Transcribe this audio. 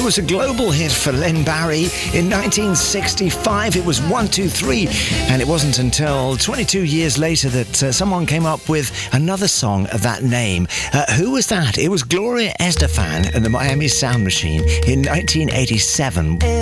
was a global hit for Len Barry. In 1965, it was 1, 2, 3, and it wasn't until 22 years later that someone came up with another song of that name. Who was that? It was Gloria Estefan and the Miami Sound Machine in 1987.